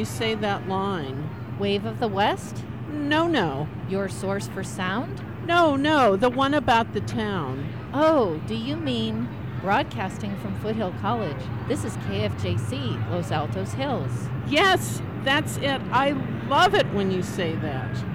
you say that line. Wave of the West? No. Your source for sound? No, the one about the town. Oh, do you mean broadcasting from Foothill College? This is KFJC, Los Altos Hills. Yes, that's it. I love it when you say that.